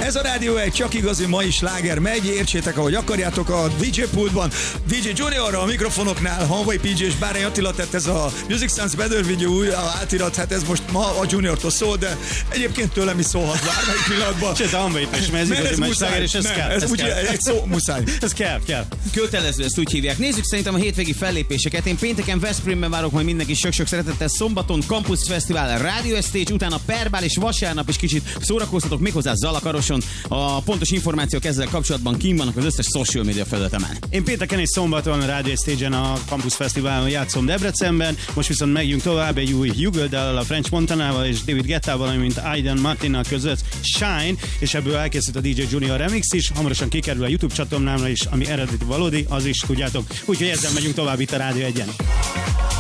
Ez a Rádió egy csak igazi mai sláger megy, értsétek ahogy akarjátok a DJ pultban. DJ Juniorra a mikrofonoknál, Hanvai PJ és Bárány Attila, tett ez a Music Sounds Better Video új átirat, hát ez most ma a Juniortól szól, de egyébként tőlem is szólhat bármelyik pillanatban. Sőt, a Hanvai is, mert ez igazi mai sláger, és ez kell. Ez úgy egy szó muszáj. Ez kell. Kötelező, ezt úgy hívják. Nézzük szerintem a hétvégi fellépéseket. Én pénteken Veszprémben várok majd mindenki sok-sok szeretettel, szombaton Campus Fesztivál, Radio Stage, utána Perbál, és vasárnap is kicsit szórakoztatok méghozzá Zalakaroson. A pontos információk ezzel kapcsolatban kint vannak az összes social media felületemen. Én pénteken és szombaton a Radio Stage-en a Campus Fesztiválon játszom Debrecenben, most viszont megyünk tovább egy új Hugel-dal, a French Montanával és David Guettával, mint Aiden Martinnal között Shine, és ebből elkészült a DJ Junior remix is, hamarosan kikerül a YouTube csatornámra is, ami eredeti valódi, az is tudjátok. Úgyhogy ezzel megyünk tovább itt a Rádió 1-en.